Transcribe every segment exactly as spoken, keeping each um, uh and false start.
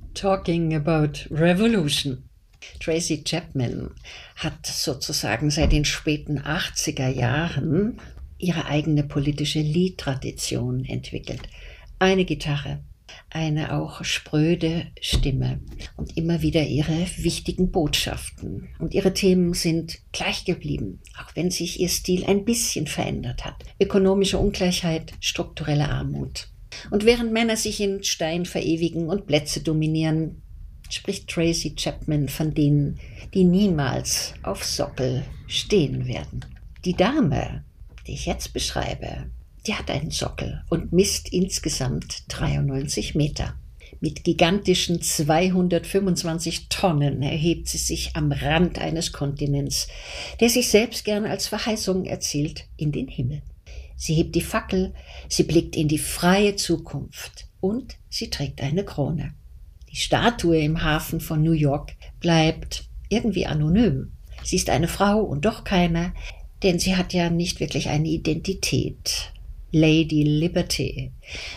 Talking about Revolution. Tracy Chapman hat sozusagen seit den späten achtziger Jahren ihre eigene politische Liedtradition entwickelt. Eine Gitarre, eine auch spröde Stimme und immer wieder ihre wichtigen Botschaften. Und ihre Themen sind gleich geblieben, auch wenn sich ihr Stil ein bisschen verändert hat. Ökonomische Ungleichheit, strukturelle Armut. Und während Männer sich in Stein verewigen und Plätze dominieren, spricht Tracy Chapman von denen, die niemals auf Sockel stehen werden. Die Dame, die ich jetzt beschreibe, die hat einen Sockel und misst insgesamt dreiundneunzig Meter. Mit gigantischen zweihundertfünfundzwanzig Tonnen erhebt sie sich am Rand eines Kontinents, der sich selbst gern als Verheißung erzielt, in den Himmel. Sie hebt die Fackel, sie blickt in die freie Zukunft und sie trägt eine Krone. Die Statue im Hafen von New York bleibt irgendwie anonym. Sie ist eine Frau und doch keine, denn sie hat ja nicht wirklich eine Identität. Lady Liberty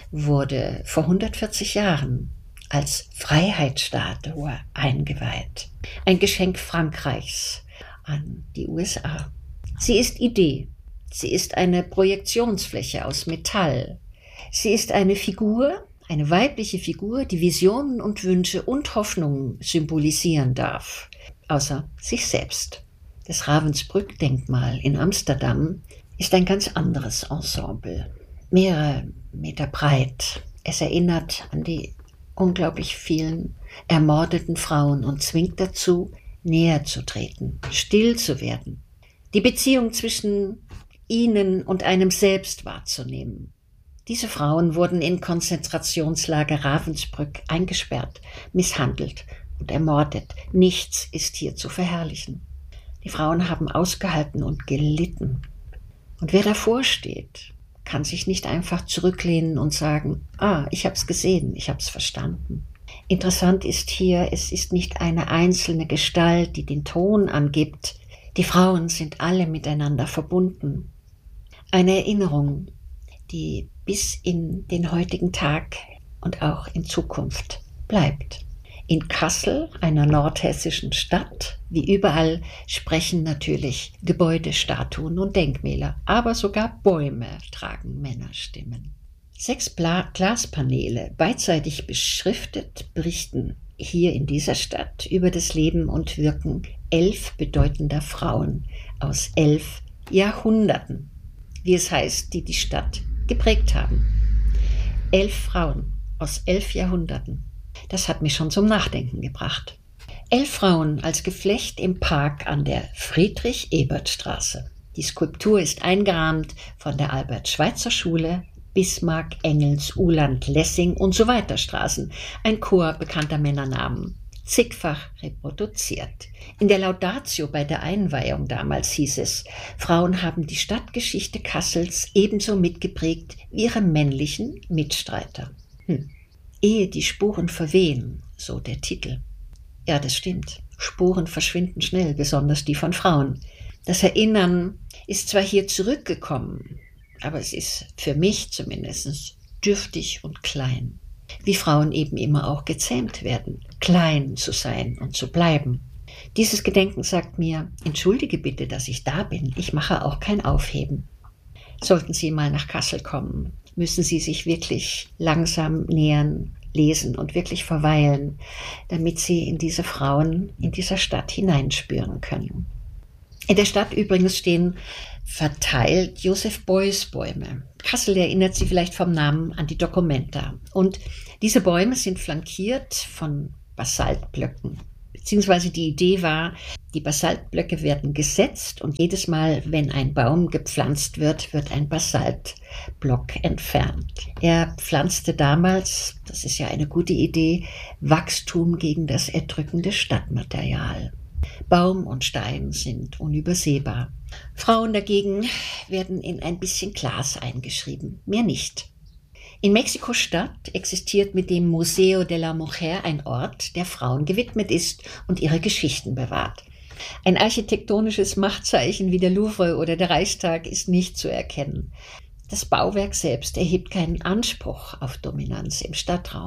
wurde vor hundertvierzig Jahren als Freiheitsstatue eingeweiht. Ein Geschenk Frankreichs an die U S A. Sie ist Idee. Sie ist eine Projektionsfläche aus Metall. Sie ist eine Figur, eine weibliche Figur, die Visionen und Wünsche und Hoffnungen symbolisieren darf, außer sich selbst. Das Ravensbrück-Denkmal in Amsterdam ist ein ganz anderes Ensemble, mehrere Meter breit. Es erinnert an die unglaublich vielen ermordeten Frauen und zwingt dazu, näher zu treten, still zu werden, die Beziehung zwischen ihnen und einem selbst wahrzunehmen. Diese Frauen wurden in Konzentrationslager Ravensbrück eingesperrt, misshandelt und ermordet. Nichts ist hier zu verherrlichen. Die Frauen haben ausgehalten und gelitten. Und wer davor steht, kann sich nicht einfach zurücklehnen und sagen, ah, ich habe es gesehen, ich habe es verstanden. Interessant ist hier, es ist nicht eine einzelne Gestalt, die den Ton angibt. Die Frauen sind alle miteinander verbunden. Eine Erinnerung, die bis in den heutigen Tag und auch in Zukunft bleibt. In Kassel, einer nordhessischen Stadt, wie überall, sprechen natürlich Gebäude, Statuen und Denkmäler, aber sogar Bäume tragen Männerstimmen. Sechs Bla- Glaspaneele, beidseitig beschriftet, berichten hier in dieser Stadt über das Leben und Wirken elf bedeutender Frauen aus elf Jahrhunderten, wie es heißt, die die Stadt geprägt haben. Elf Frauen aus elf Jahrhunderten. Das hat mich schon zum Nachdenken gebracht. Elf Frauen als Geflecht im Park an der Friedrich-Ebert-Straße. Die Skulptur ist eingerahmt von der Albert-Schweitzer-Schule, Bismarck, Engels, Uhland, Lessing und so weiter Straßen. Ein Chor bekannter Männernamen. Zigfach reproduziert. In der Laudatio bei der Einweihung damals hieß es, Frauen haben die Stadtgeschichte Kassels ebenso mitgeprägt wie ihre männlichen Mitstreiter. Hm. Ehe die Spuren verwehen, so der Titel. Ja, das stimmt. Spuren verschwinden schnell, besonders die von Frauen. Das Erinnern ist zwar hier zurückgekommen, aber es ist für mich zumindest dürftig und klein. Wie Frauen eben immer auch gezähmt werden, klein zu sein und zu bleiben. Dieses Gedenken sagt mir, entschuldige bitte, dass ich da bin, ich mache auch kein Aufheben. Sollten Sie mal nach Kassel kommen, müssen Sie sich wirklich langsam nähern, lesen und wirklich verweilen, damit Sie in diese Frauen, in dieser Stadt hineinspüren können. In der Stadt übrigens stehen verteilt Joseph Beuys Bäume. Kassel erinnert Sie vielleicht vom Namen an die Documenta. Und diese Bäume sind flankiert von Basaltblöcken. Beziehungsweise die Idee war, die Basaltblöcke werden gesetzt und jedes Mal, wenn ein Baum gepflanzt wird, wird ein Basaltblock entfernt. Er pflanzte damals, das ist ja eine gute Idee, Wachstum gegen das erdrückende Stadtmaterial. Baum und Stein sind unübersehbar. Frauen dagegen werden in ein bisschen Glas eingeschrieben, mehr nicht. In Mexiko-Stadt existiert mit dem Museo de la Mujer ein Ort, der Frauen gewidmet ist und ihre Geschichten bewahrt. Ein architektonisches Machtzeichen wie der Louvre oder der Reichstag ist nicht zu erkennen. Das Bauwerk selbst erhebt keinen Anspruch auf Dominanz im Stadtraum.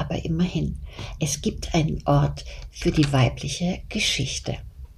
Aber immerhin, es gibt einen Ort für die weibliche Geschichte.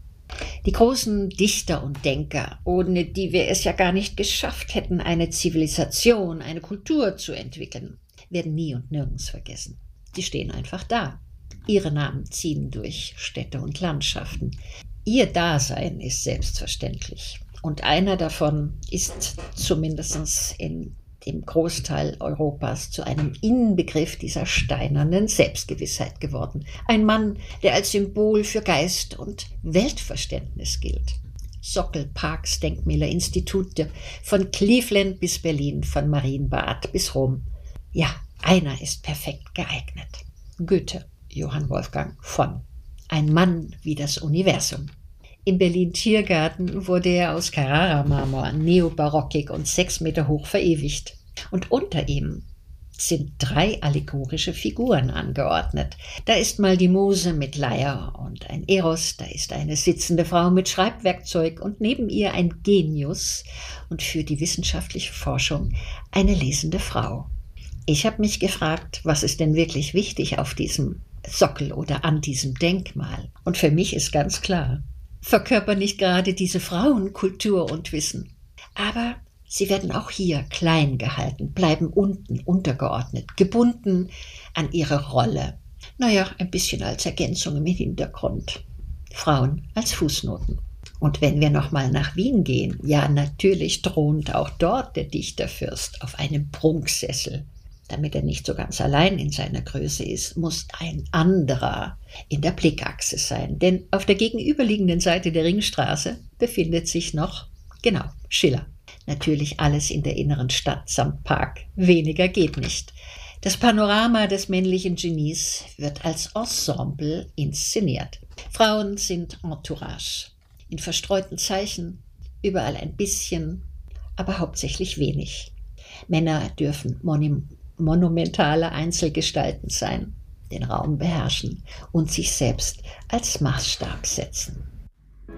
Die großen Dichter und Denker, ohne die wir es ja gar nicht geschafft hätten, eine Zivilisation, eine Kultur zu entwickeln, werden nie und nirgends vergessen. Die stehen einfach da. Ihre Namen ziehen durch Städte und Landschaften. Ihr Dasein ist selbstverständlich. Und einer davon ist zumindest in dem Großteil Europas zu einem Inbegriff dieser steinernen Selbstgewissheit geworden. Ein Mann, der als Symbol für Geist und Weltverständnis gilt. Sockel, Parks, Denkmäler, Institute, von Cleveland bis Berlin, von Marienbad bis Rom. Ja, einer ist perfekt geeignet. Goethe, Johann Wolfgang von. Ein Mann wie das Universum. Im Berlin-Tiergarten wurde er aus Carrara-Marmor, neobarockig und sechs Meter hoch verewigt. Und unter ihm sind drei allegorische Figuren angeordnet. Da ist mal die Muse mit Leier und ein Eros, da ist eine sitzende Frau mit Schreibwerkzeug und neben ihr ein Genius und für die wissenschaftliche Forschung eine lesende Frau. Ich habe mich gefragt, was ist denn wirklich wichtig auf diesem Sockel oder an diesem Denkmal? Und für mich ist ganz klar, verkörpern nicht gerade diese Frauen Kultur und Wissen. Aber sie werden auch hier klein gehalten, bleiben unten, untergeordnet, gebunden an ihre Rolle. Naja, ein bisschen als Ergänzung im Hintergrund. Frauen als Fußnoten. Und wenn wir nochmal nach Wien gehen, ja, natürlich thront auch dort der Dichterfürst auf einem Prunksessel. Damit er nicht so ganz allein in seiner Größe ist, muss ein anderer in der Blickachse sein. Denn auf der gegenüberliegenden Seite der Ringstraße befindet sich noch, genau, Schiller. Natürlich alles in der inneren Stadt samt Park. Weniger geht nicht. Das Panorama des männlichen Genies wird als Ensemble inszeniert. Frauen sind Entourage. In verstreuten Zeichen, überall ein bisschen, aber hauptsächlich wenig. Männer dürfen monim- monumentale Einzelgestalten sein, den Raum beherrschen und sich selbst als Maßstab setzen.